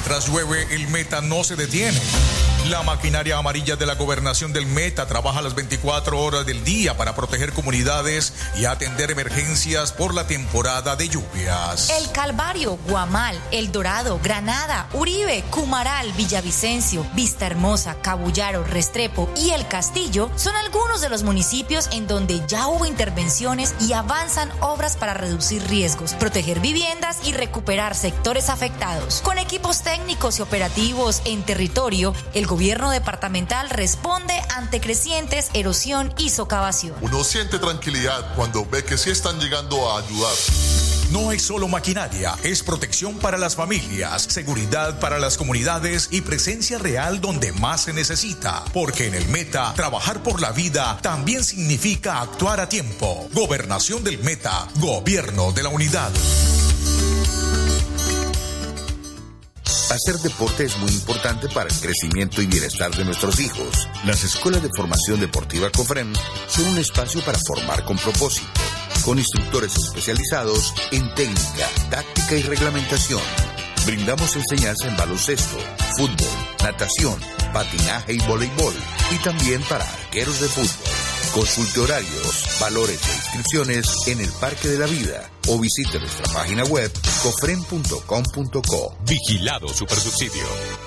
Mientras llueve, el Meta no se detiene. La maquinaria amarilla de la gobernación del Meta trabaja las 24 horas del día para proteger comunidades y atender emergencias por la temporada de lluvias. El Calvario, Guamal, El Dorado, Granada, Uribe, Cumaral, Villavicencio, Vista Hermosa, Cabullaro, Restrepo y El Castillo son algunos de los municipios en donde ya hubo intervenciones y avanzan obras para reducir riesgos, proteger viviendas y recuperar sectores afectados. Con equipos técnicos y operativos en territorio, el gobierno departamental responde ante crecientes erosión y socavación. Uno siente tranquilidad cuando ve que sí están llegando a ayudar. No es solo maquinaria, es protección para las familias, seguridad para las comunidades y presencia real donde más se necesita. Porque en el Meta, trabajar por la vida también significa actuar a tiempo. Gobernación del Meta, Gobierno de la Unidad. Hacer deporte es muy importante para el crecimiento y bienestar de nuestros hijos. Las escuelas de formación deportiva COFREM son un espacio para formar con propósito, con instructores especializados en técnica, táctica y reglamentación. Brindamos enseñanza en baloncesto, fútbol, natación, patinaje y voleibol, y también para arqueros de fútbol. Consulte horarios, valores e inscripciones en el Parque de la Vida o visite nuestra página web cofrem.com.co. Vigilado Supersubsidio.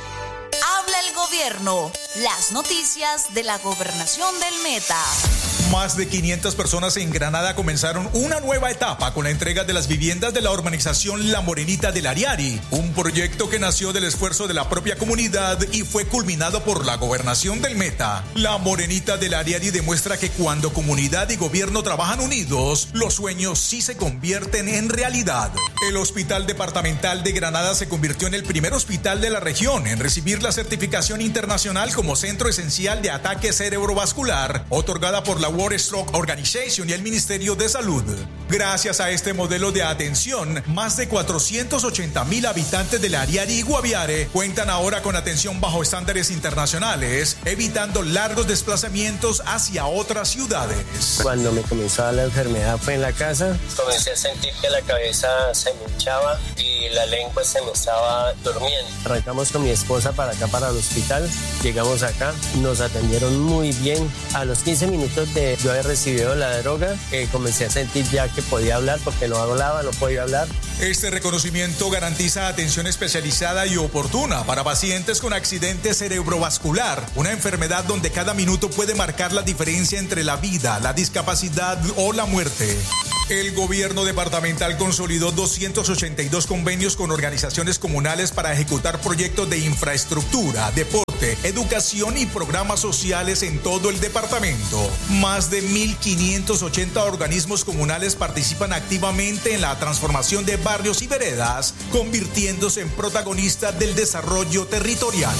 Habla el gobierno. Las noticias de la gobernación del Meta. Más de 500 personas en Granada comenzaron una nueva etapa con la entrega de las viviendas de la urbanización La Morenita del Ariari, un proyecto que nació del esfuerzo de la propia comunidad y fue culminado por la gobernación del Meta. La Morenita del Ariari demuestra que cuando comunidad y gobierno trabajan unidos, los sueños sí se convierten en realidad. El Hospital Departamental de Granada se convirtió en el primer hospital de la región en recibir la certificación internacional como Centro Esencial de Ataque Cerebrovascular, otorgada por la World Stroke Organization y el Ministerio de Salud. Gracias a este modelo de atención, más de 480,000 habitantes del Ariari y Guaviare cuentan ahora con atención bajo estándares internacionales, evitando largos desplazamientos hacia otras ciudades. Cuando me comenzó la enfermedad fue en la casa. Comencé a sentir que la cabeza se me hinchaba y la lengua se me estaba durmiendo. Arrancamos con mi esposa para acá, para el hospital. Llegamos acá, nos atendieron muy bien. A los 15 minutos de yo haber recibido la droga, comencé a sentir ya que podía hablar, porque no hablaba, no podía hablar. Este reconocimiento garantiza atención especializada y oportuna para pacientes con accidente cerebrovascular, una enfermedad donde cada minuto puede marcar la diferencia entre la vida, la discapacidad o la muerte. El gobierno departamental consolidó 282 convenios con organizaciones comunales para ejecutar proyectos de infraestructura, deporte, educación y programas sociales en todo el departamento. Más de 1.580 organismos comunales participan activamente en la transformación de barrios y veredas, convirtiéndose en protagonistas del desarrollo territorial.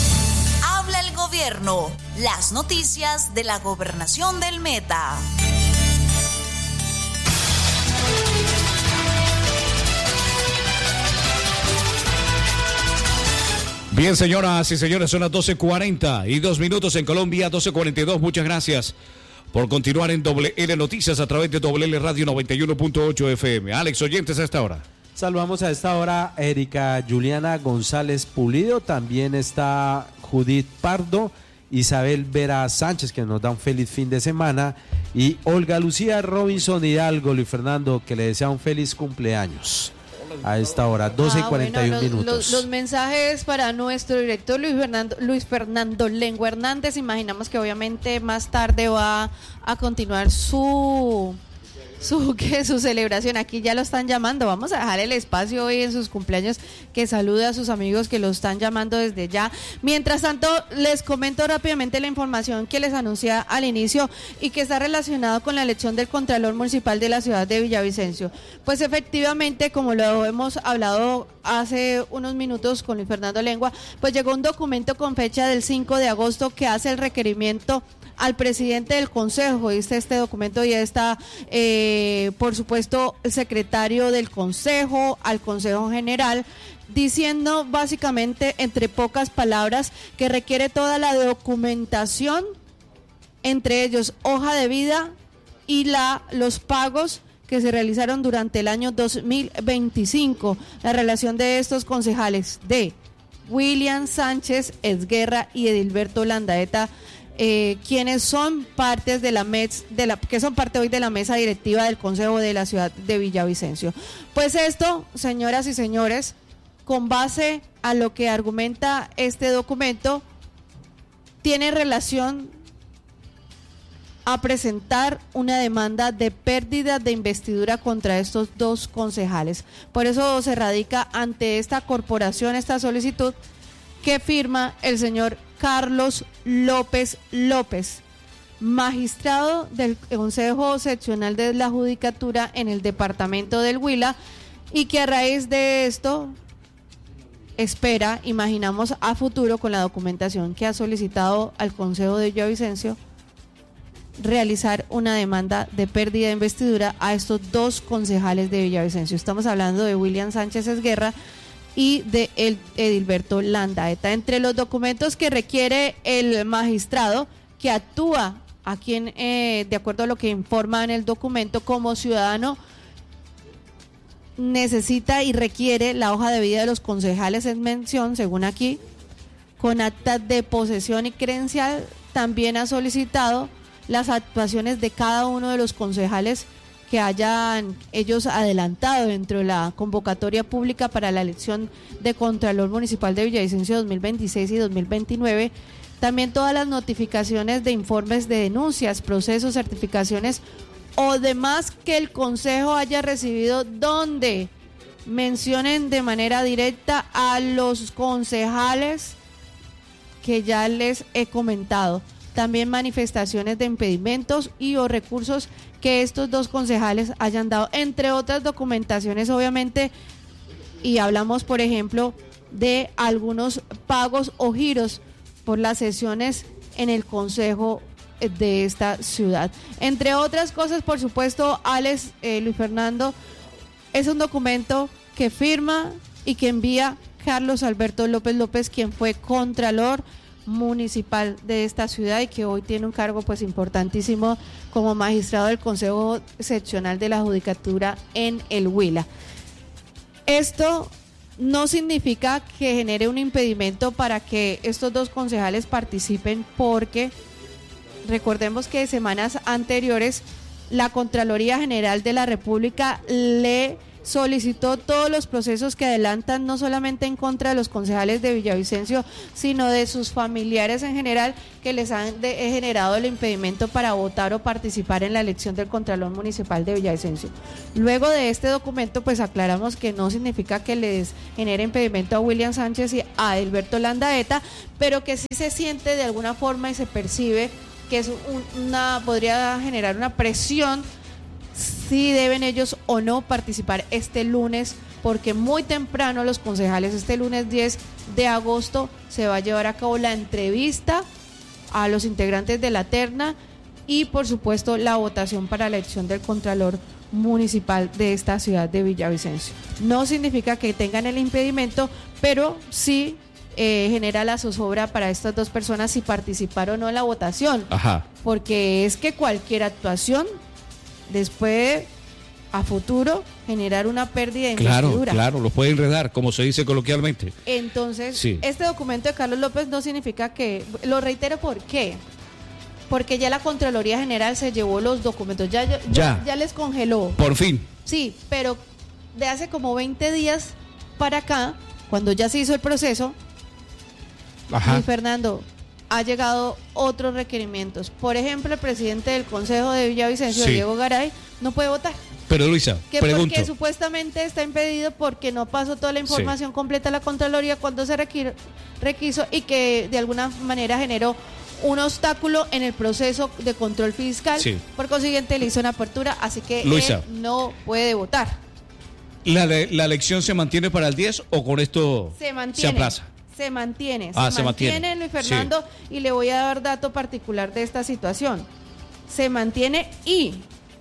Habla el gobierno. Las noticias de la gobernación del Meta. Bien, señoras y señores, son las 12:42 en Colombia, 12:42. Muchas gracias por continuar en WL Noticias a través de WL Radio 91.8 FM. Alex, oyentes a esta hora. Saludamos a esta hora a Erika Juliana González Pulido, también está Judith Pardo, Isabel Vera Sánchez, que nos da un feliz fin de semana, y Olga Lucía Robinson Hidalgo, Luis Fernando, que le desea un feliz cumpleaños. A esta hora, 12:41 minutos. Los mensajes para nuestro director Luis Fernando Lengua Hernández. Imaginamos que obviamente más tarde va a continuar su celebración. Aquí ya lo están llamando. Vamos a dejar el espacio hoy en sus cumpleaños, que salude a sus amigos que lo están llamando desde ya. Mientras tanto, les comento rápidamente la información que les anuncié al inicio y que está relacionado con la elección del Contralor Municipal de la ciudad de Villavicencio. Pues efectivamente, como lo hemos hablado hace unos minutos con Luis Fernando Lengua, pues llegó un documento con fecha del 5 de agosto que hace el requerimiento al presidente del Consejo. Este documento ya está, por supuesto, el secretario del Consejo, al Consejo General, diciendo básicamente, entre pocas palabras, que requiere toda la documentación, entre ellos hoja de vida y los pagos que se realizaron durante el año 2025, la relación de estos concejales de William Sánchez Esguerra y Edilberto Landaeta, quienes son partes de la que son parte hoy de la mesa directiva del Consejo de la ciudad de Villavicencio. Pues esto, señoras y señores, con base a lo que argumenta este documento, tiene relación a presentar una demanda de pérdida de investidura contra estos dos concejales. Por eso se radica ante esta corporación esta solicitud que firma el señor Carlos López López, magistrado del Consejo Seccional de la Judicatura en el departamento del Huila, y que a raíz de esto espera, imaginamos a futuro, con la documentación que ha solicitado al Consejo de Villavicencio, realizar una demanda de pérdida de investidura a estos dos concejales de Villavicencio. Estamos hablando de William Sánchez Esguerra y de Edilberto Landaeta. Entre los documentos que requiere el magistrado, que actúa a quien, de acuerdo a lo que informa en el documento, como ciudadano, necesita y requiere la hoja de vida de los concejales en mención, según aquí, con actas de posesión y credencial. También ha solicitado las actuaciones de cada uno de los concejales que hayan ellos adelantado dentro de la convocatoria pública para la elección de Contralor Municipal de Villavicencio 2026 y 2029. También todas las notificaciones de informes de denuncias, procesos, certificaciones o demás que el Consejo haya recibido, donde mencionen de manera directa a los concejales que ya les he comentado. También manifestaciones de impedimentos y o recursos que estos dos concejales hayan dado, entre otras documentaciones, obviamente, y hablamos, por ejemplo, de algunos pagos o giros por las sesiones en el Consejo de esta ciudad. Entre otras cosas, por supuesto, Alex, Luis Fernando, es un documento que firma y que envía Carlos Alberto López López, quien fue Contralor Municipal de esta ciudad y que hoy tiene un cargo pues importantísimo como magistrado del Consejo Seccional de la Judicatura en el Huila. Esto no significa que genere un impedimento para que estos dos concejales participen, porque recordemos que semanas anteriores la Contraloría General de la República le solicitó todos los procesos que adelantan, no solamente en contra de los concejales de Villavicencio, sino de sus familiares en general, que les han generado el impedimento para votar o participar en la elección del Contralor Municipal de Villavicencio. Luego de este documento, pues aclaramos que no significa que les genere impedimento a William Sánchez y a Edilberto Landaeta, pero que sí se siente de alguna forma y se percibe que es podría generar una presión si deben ellos o no participar este lunes, porque muy temprano los concejales, este lunes 10 de agosto, se va a llevar a cabo la entrevista a los integrantes de la terna y, por supuesto, la votación para la elección del Contralor Municipal de esta ciudad de Villavicencio. No significa que tengan el impedimento, pero sí genera la zozobra para estas dos personas si participar o no en la votación. Ajá. Porque es que cualquier actuación después, a futuro, generar una pérdida de investidura. Claro, lo puede enredar, como se dice coloquialmente. Entonces, sí, este documento de Carlos López no significa que, lo reitero, ¿por qué? Porque ya la Contraloría General se llevó los documentos, ya les congeló. Por fin. Sí, pero de hace como 20 días para acá, cuando ya se hizo el proceso, Luis Fernando, ha llegado otros requerimientos. Por ejemplo, el presidente del Consejo de Villavicencio, sí, Diego Garay, no puede votar. Pero Luisa, pregunto. Porque supuestamente está impedido porque no pasó toda la información, sí, completa a la Contraloría cuando se requiso, y que de alguna manera generó un obstáculo en el proceso de control fiscal. Sí. Por consiguiente, le hizo una apertura, así que Luisa, él no puede votar. ¿La elección se mantiene para el 10 o con esto se aplaza? Se mantiene, se mantiene, Luis Fernando, sí, y le voy a dar dato particular de esta situación. Se mantiene y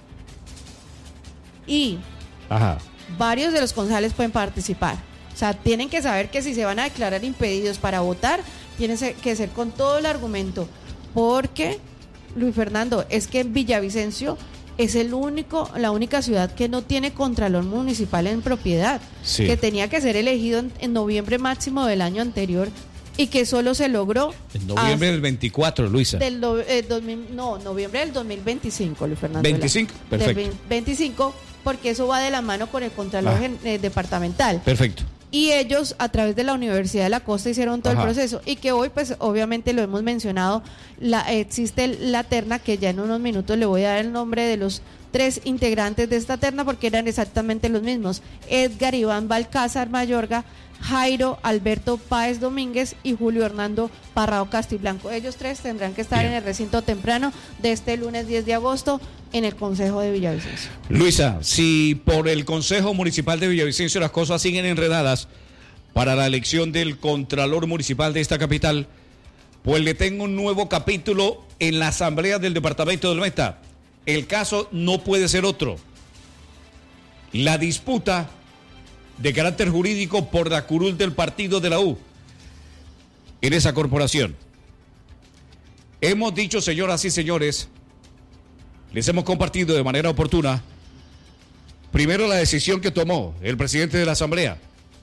ajá, varios de los concejales pueden participar. O sea, tienen que saber que si se van a declarar impedidos para votar, tiene que ser con todo el argumento. Porque, Luis Fernando, es que en Villavicencio es la única ciudad que no tiene contralor municipal en propiedad, que tenía que ser elegido en noviembre máximo del año anterior y que solo se logró en noviembre del 24, Luisa. Noviembre del 2025, Luis Fernando. 25, perfecto. Del 25, porque eso va de la mano con el contralor departamental. Perfecto. Y ellos, a través de la Universidad de la Costa, hicieron todo el proceso. Y que hoy, pues, obviamente lo hemos mencionado, existe la terna, que ya en unos minutos le voy a dar el nombre de los 3 integrantes de esta terna, porque eran exactamente los mismos. Edgar Iván Balcázar Mayorga, Jairo Alberto Páez Domínguez y Julio Hernando Parrado Castiblanco. Ellos 3 tendrán que estar en el recinto temprano de este lunes 10 de agosto en el Consejo de Villavicencio. Luisa, si por el Consejo Municipal de Villavicencio las cosas siguen enredadas para la elección del Contralor Municipal de esta capital, pues le tengo un nuevo capítulo en la Asamblea del Departamento del Meta. El caso no puede ser otro. La disputa de carácter jurídico por la curul del partido de la U en esa corporación. Hemos dicho, señoras y señores, les hemos compartido de manera oportuna, primero la decisión que tomó el presidente de la Asamblea,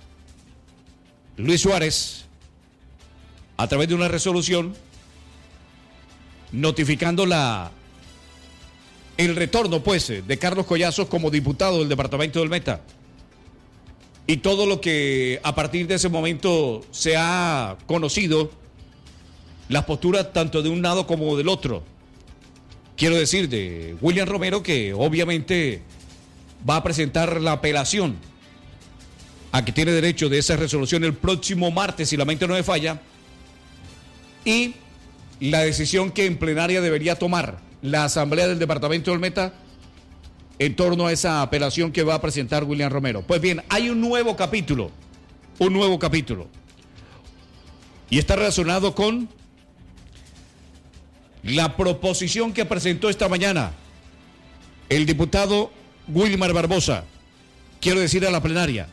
Luis Suárez, a través de una resolución notificando el retorno, pues, de Carlos Collazos como diputado del departamento del Meta. Y todo lo que a partir de ese momento se ha conocido, las posturas tanto de un lado como del otro. Quiero decir, de William Romero, que obviamente va a presentar la apelación a que tiene derecho de esa resolución el próximo martes, si la mente no me falla, y la decisión que en plenaria debería tomar la Asamblea del Departamento del Meta en torno a esa apelación que va a presentar William Romero. Pues bien, hay un nuevo capítulo, y está relacionado con la proposición que presentó esta mañana el diputado Wilmar Barbosa. Quiero decir a la plenaria,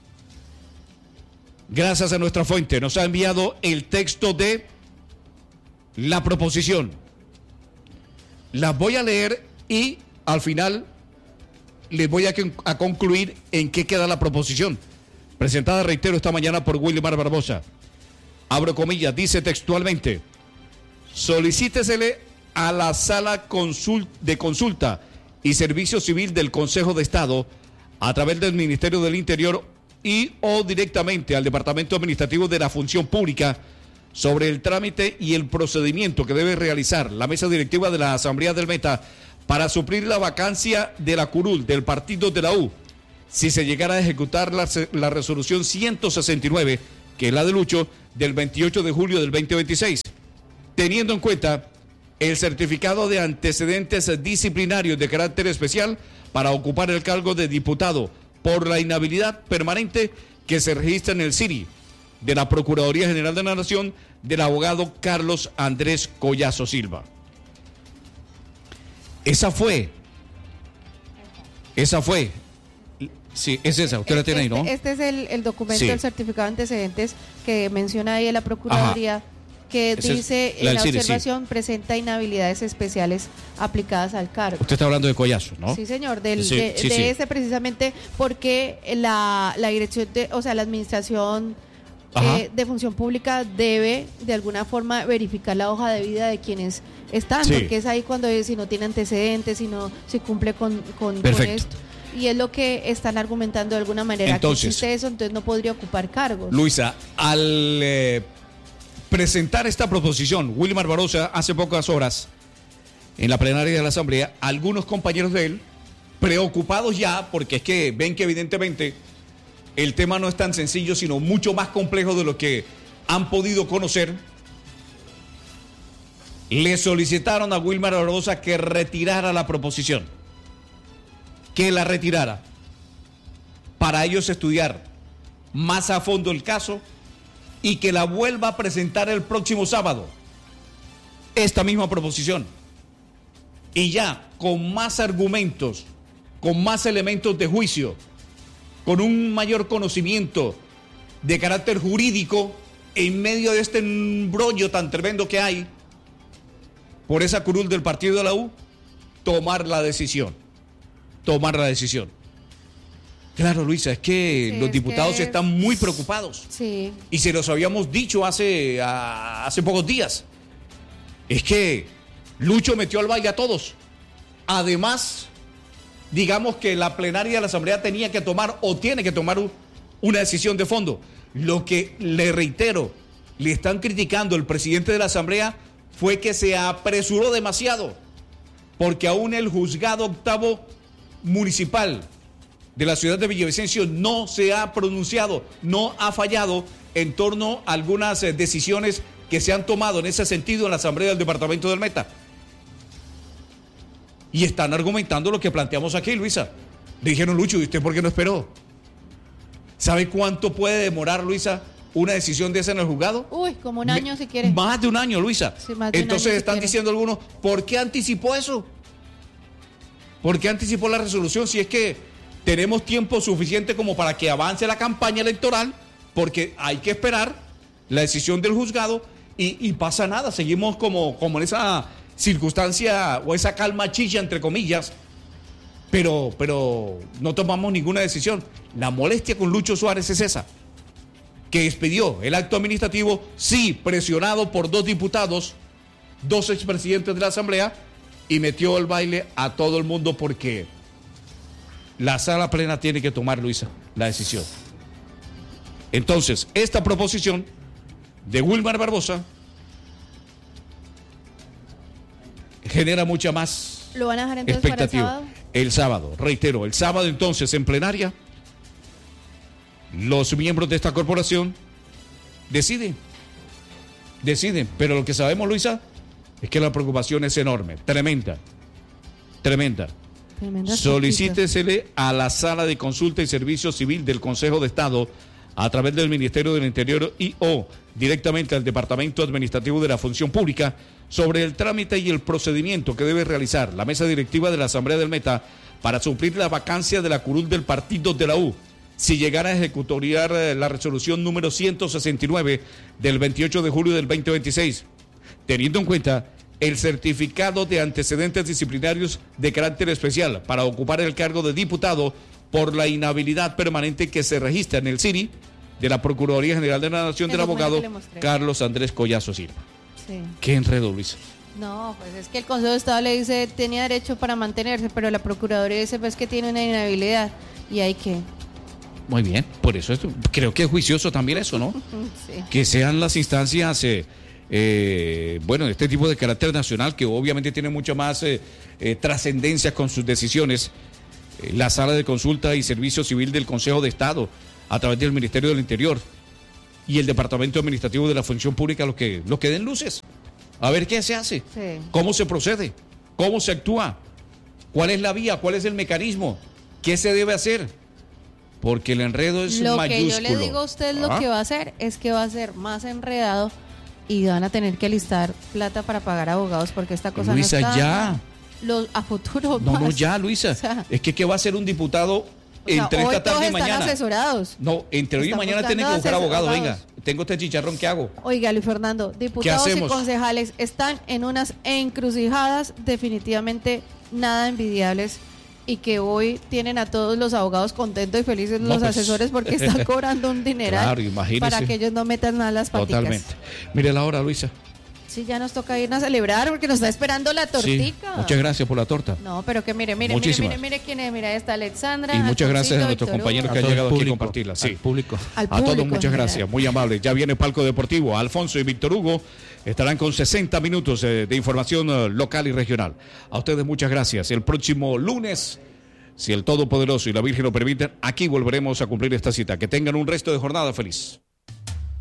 gracias a nuestra fuente, nos ha enviado el texto de la proposición. La voy a leer y al final les voy a concluir en qué queda la proposición, presentada, reitero, esta mañana por Wilmar Barbosa. Abro comillas, dice textualmente: solicítesele a la Sala de Consulta y Servicio Civil del Consejo de Estado, a través del Ministerio del Interior y o directamente al Departamento Administrativo de la Función Pública, sobre el trámite y el procedimiento que debe realizar la mesa directiva de la Asamblea del Meta para suplir la vacancia de la curul del partido de la U, si se llegara a ejecutar la resolución 169, que es la de Lucho, del 28 de julio del 2026, teniendo en cuenta el certificado de antecedentes disciplinarios de carácter especial para ocupar el cargo de diputado por la inhabilidad permanente que se registra en el CIRI de la Procuraduría General de la Nación del abogado Carlos Andrés Collazo Silva. Esa fue. Sí, es esa, usted la tiene ahí, ¿no? Este es el documento del certificado de antecedentes que menciona ahí en la Procuraduría, que dice en la observación, presenta inhabilidades especiales aplicadas al cargo. Usted está hablando de Collazo, ¿no? Sí, señor, de ese precisamente, porque la dirección, la administración de función pública debe de alguna forma verificar la hoja de vida de quienes están, porque es ahí cuando si no tiene antecedentes, si cumple con esto. Y es lo que están argumentando de alguna manera, entonces, que existe eso, entonces no podría ocupar cargos. Luisa, al presentar esta proposición, Wilmar Barbosa, hace pocas horas, en la plenaria de la Asamblea, algunos compañeros de él, preocupados ya, porque es que ven que evidentemente el tema no es tan sencillo, sino mucho más complejo de lo que han podido conocer, le solicitaron a Wilmar Barbosa que retirara la proposición, que la retirara, para ellos estudiar más a fondo el caso y que la vuelva a presentar el próximo sábado, esta misma proposición, y ya con más argumentos, con más elementos de juicio, con un mayor conocimiento de carácter jurídico en medio de este embrollo tan tremendo que hay por esa curul del partido de la U. tomar la decisión. Claro, Luisa, es que los diputados están muy preocupados. Sí. Y se los habíamos dicho hace pocos días. Es que Lucho metió al baile a todos. Además, digamos que la plenaria de la Asamblea tenía que tomar o tiene que tomar una decisión de fondo. Lo que, le reitero, le están criticando el presidente de la Asamblea fue que se apresuró demasiado, porque aún el juzgado octavo municipal de la ciudad de Villavicencio no se ha pronunciado, no ha fallado en torno a algunas decisiones que se han tomado en ese sentido en la Asamblea del Departamento del Meta. Y están argumentando lo que planteamos aquí, Luisa. Le dijeron, Lucho, ¿y usted por qué no esperó? ¿Sabe cuánto puede demorar, Luisa, una decisión de esa en el juzgado? Uy, como un año si quiere. Más de un año, Luisa. Sí, más de Entonces un año, están diciendo algunos, ¿por qué anticipó eso? ¿Por qué anticipó la resolución si es que tenemos tiempo suficiente como para que avance la campaña electoral? Porque hay que esperar la decisión del juzgado y pasa nada. Seguimos como en esa circunstancia o esa calma chilla, entre comillas, pero no tomamos ninguna decisión. La molestia con Lucho Suárez es esa, que expidió el acto administrativo, sí, presionado por 2 diputados, 2 expresidentes de la Asamblea, y metió el baile a todo el mundo porque la sala plena tiene que tomar, Luisa, la decisión. Entonces, esta proposición de Wilmar Barbosa genera mucha más ¿Lo van a dejar entonces expectativa. para El sábado, reitero, el sábado entonces en plenaria, los miembros de esta corporación deciden, pero lo que sabemos, Luisa, es que la preocupación es enorme, tremenda. Solicítesele a la Sala de Consulta y Servicio Civil del Consejo de Estado a través del Ministerio del Interior y o directamente al Departamento Administrativo de la Función Pública sobre el trámite y el procedimiento que debe realizar la mesa directiva de la Asamblea del Meta para suplir la vacancia de la curul del partido de la U, si llegara a ejecutoriar la resolución número 169 del 28 de julio del 2026, teniendo en cuenta el certificado de antecedentes disciplinarios de carácter especial para ocupar el cargo de diputado por la inhabilidad permanente que se registra en el CIRI de la Procuraduría General de la Nación del abogado Carlos Andrés Collazo Silva. Sí. ¿Qué enredo, Luis? No, pues es que el Consejo de Estado le dice tenía derecho para mantenerse, pero la Procuraduría dice pues que tiene una inhabilidad y hay que... Muy bien, por eso creo que es juicioso también eso, ¿no? Sí. Que sean las instancias, bueno, de este tipo de carácter nacional, que obviamente tiene mucha más trascendencia con sus decisiones, la Sala de Consulta y Servicio Civil del Consejo de Estado, a través del Ministerio del Interior y el Departamento Administrativo de la Función Pública, los que den luces. A ver qué se hace, Sí. cómo se procede, cómo se actúa, cuál es la vía, cuál es el mecanismo, qué se debe hacer, porque el enredo es Lo mayúsculo. que yo le digo a usted lo que va a hacer es que va a ser más enredado y van a tener que alistar plata para pagar abogados porque esta cosa Luisa, no está... ya. A futuro No, más. ya, Luisa. O sea, es que ¿qué va a hacer un diputado entre hoy esta tarde y todos mañana? están asesorados. No, entre hoy y Estamos mañana tiene que dando buscar abogado. Venga, abogados. tengo este chicharrón, ¿qué hago? Oiga, Luis Fernando, diputados y hacemos? concejales están en unas encrucijadas definitivamente nada envidiables y que hoy tienen a todos los abogados contentos y felices, No, los pues, asesores, porque están cobrando un dineral Claro, imagínese. para que ellos no metan nada las paticas. Totalmente. Mire la hora, Luisa. Sí, ya nos toca irnos a celebrar porque nos está esperando la Sí, tortica. muchas gracias por la torta. No, pero que mire Muchísimas. quién es. Mira, está Alexandra. Y muchas gracias a Alfonsito, nuestros Víctor compañeros Hugo. que han todo el llegado aquí a público, compartirla. Sí. al público. Al A todos público muchas en gracias, general. muy amables. Ya viene Palco Deportivo. Alfonso y Víctor Hugo estarán con 60 minutos de información local y regional. A ustedes muchas gracias. El próximo lunes, si el Todopoderoso y la Virgen lo permiten, aquí volveremos a cumplir esta cita. Que tengan un resto de jornada feliz.